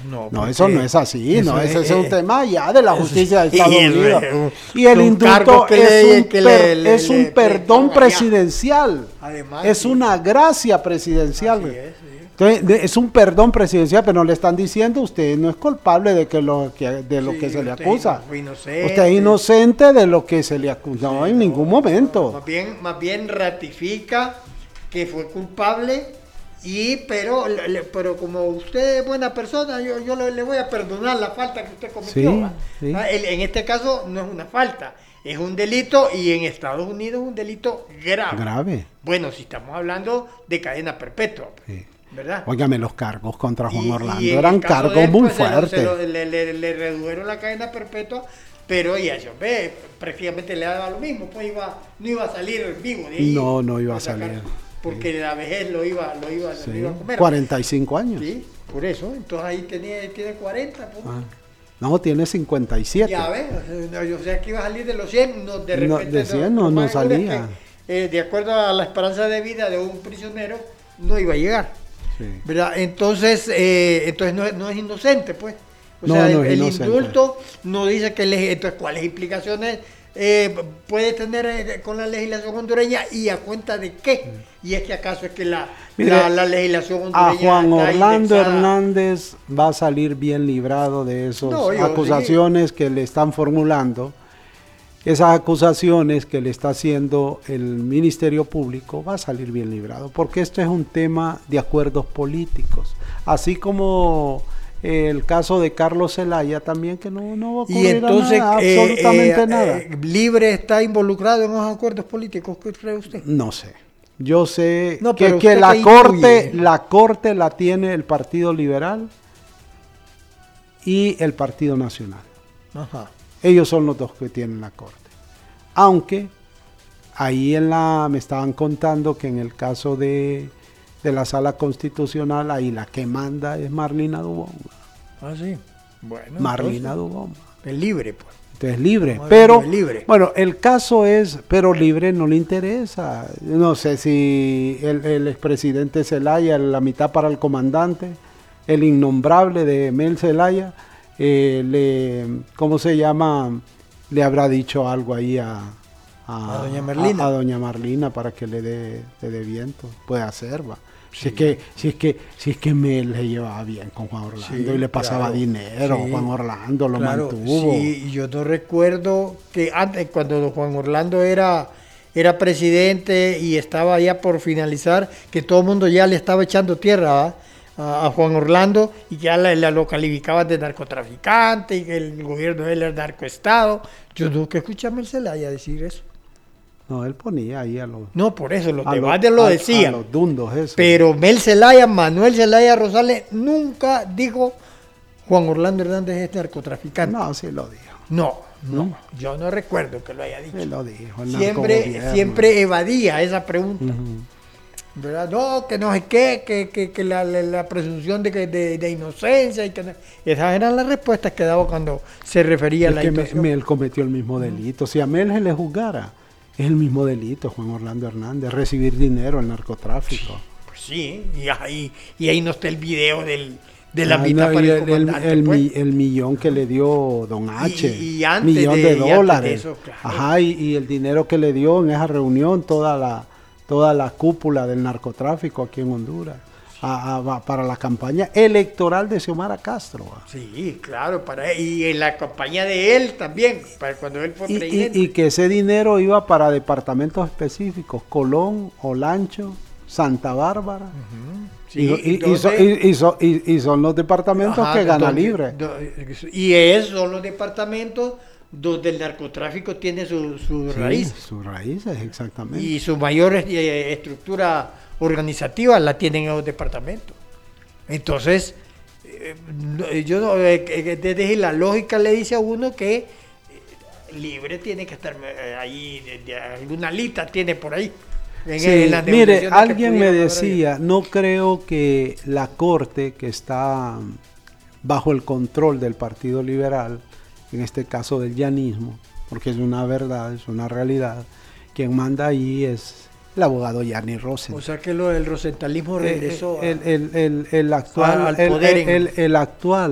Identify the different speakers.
Speaker 1: No, eso no es así, no, ese es un tema ya de la justicia de Estados Unidos. Y el indulto es un perdón presidencial,
Speaker 2: Además,
Speaker 1: es una gracia presidencial.
Speaker 2: Así es, sí.
Speaker 1: Entonces, es un perdón presidencial, pero no le están diciendo usted no es culpable de lo que se le acusa. Usted es inocente de lo que se le acusa, no, en ningún momento.
Speaker 2: Más bien ratifica que fue culpable, pero como usted es buena persona, yo le voy a perdonar la falta que usted cometió.
Speaker 1: Sí.
Speaker 2: En este caso no es una falta, es un delito, y en Estados Unidos es un delito grave. Bueno, si estamos hablando de cadena perpetua.
Speaker 1: Sí.
Speaker 2: ¿Verdad?
Speaker 1: Óigame, los cargos contra Juan Orlando
Speaker 2: y
Speaker 1: eran cargos muy fuertes.
Speaker 2: Le redujeron la cadena perpetua, pero ya yo ve, prácticamente le daba lo mismo, pues no iba a salir vivo de ahí.
Speaker 1: No iba a salir.
Speaker 2: Porque la vejez lo iba a comer.
Speaker 1: 45 años.
Speaker 2: Sí, por eso. Entonces ahí tiene 40. Pues.
Speaker 1: No, tiene 57.
Speaker 2: Ya ves, o sea que iba a salir de los 100, de repente.
Speaker 1: De 100 no salía.
Speaker 2: De acuerdo a la esperanza de vida de un prisionero, no iba a llegar. Sí. ¿Verdad? Entonces no es inocente, pues. O sea, el indulto no dice entonces cuáles implicaciones puede tener con la legislación hondureña y a cuenta de qué. Y es que acaso es que la legislación hondureña.
Speaker 1: A Juan Orlando Hernández va a salir bien librado de esas acusaciones que le están formulando. Esas acusaciones que le está haciendo el Ministerio Público, va a salir bien librado, porque esto es un tema de acuerdos políticos, así como el caso de Carlos Zelaya también, que no va a ocurrir.
Speaker 2: Y entonces,
Speaker 1: nada, absolutamente nada.
Speaker 2: ¿Libre está involucrado en los acuerdos políticos? ¿Qué cree usted?
Speaker 1: No sé. Yo sé que la corte la tiene el Partido Liberal y el Partido Nacional.
Speaker 2: Ajá.
Speaker 1: Ellos son los dos que tienen la corte. Aunque ahí me estaban contando que en el caso de la sala constitucional, ahí la que manda es Marlina Dubón.
Speaker 2: Ah, sí. Bueno.
Speaker 1: Marlina Dubón.
Speaker 2: Es libre, pues.
Speaker 1: Entonces libre. Pero, bueno, el caso es, pero libre no le interesa. No sé si el expresidente Zelaya, la mitad para el comandante, el innombrable de Mel Zelaya, ¿cómo se llama? Le habrá dicho algo ahí a
Speaker 2: doña Marlina.
Speaker 1: A doña Marlina para que le dé viento. Puede hacer, va. Sí. Si es que Mel le llevaba bien con Juan Orlando y le pasaba dinero, Juan Orlando lo mantuvo.
Speaker 2: Sí, yo no recuerdo que antes, cuando Juan Orlando era presidente y estaba ya por finalizar, que todo el mundo ya le estaba echando tierra, ¿va? A Juan Orlando, y ya lo calificaban de narcotraficante y que el gobierno de él era narcoestado. Yo nunca escuché a Mel Zelaya decir eso.
Speaker 1: No, él ponía ahí a los...
Speaker 2: No, por eso, los debates lo decían.
Speaker 1: A los dundos, eso.
Speaker 2: Pero Manuel Zelaya Rosales, nunca dijo Juan Orlando Hernández es narcotraficante.
Speaker 1: No, sí lo dijo.
Speaker 2: No, yo no recuerdo que lo haya dicho.
Speaker 1: Sí lo dijo.
Speaker 2: Siempre evadía esa pregunta. ¿Verdad? No, que no sé qué, que la presunción de inocencia. Esas eran las respuestas que daba cuando se refería a la situación.
Speaker 1: Mel cometió el mismo delito. Si a Mel se le juzgara, es el mismo delito, Juan Orlando Hernández, recibir dinero, el narcotráfico.
Speaker 2: Pues sí, y ahí no está el video de la mitad para el comandante.
Speaker 1: El millón que le dio Don H,
Speaker 2: y
Speaker 1: millón de dólares.
Speaker 2: De eso, claro.
Speaker 1: Ajá, y el dinero que le dio en esa reunión toda la cúpula del narcotráfico aquí en Honduras. Para la campaña electoral de Xiomara Castro.
Speaker 2: Sí, claro, y en la campaña de él también, para cuando él fue presidente.
Speaker 1: Y que ese dinero iba para departamentos específicos, Colón, Olancho, Santa Bárbara. Sí, y son los departamentos que gana libre.
Speaker 2: Y esos son los departamentos donde el narcotráfico tiene sus raíces.
Speaker 1: Sus raíces, exactamente.
Speaker 2: Y su mayor estructura organizativa la tienen en los departamentos. Entonces, desde la lógica le dice a uno que libre tiene que estar ahí, alguna lista tiene por ahí.
Speaker 1: Mire, alguien me decía, no creo que la corte que está bajo el control del Partido Liberal, en este caso del llanismo, porque es una verdad, es una realidad, quien manda ahí es el abogado Yanni Rosenthal.
Speaker 2: O sea que el rosentalismo regresó
Speaker 1: el actual,
Speaker 2: al poder.
Speaker 1: El actual